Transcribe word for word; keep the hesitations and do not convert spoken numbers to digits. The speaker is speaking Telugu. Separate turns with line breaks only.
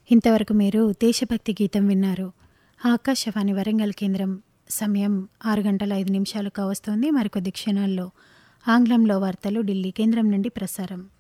ఇంతవరకు మీరు దేశభక్తి గీతం విన్నారు. ఆకాశవాణి వరంగల్ కేంద్రం సమయం ఆరు గంటల ఐదు నిమిషాలు కావస్తోంది. మరికొద్ది క్షణాల్లో ఆంగ్లంలో వార్తలు ఢిల్లీ కేంద్రం నుండి ప్రసారం.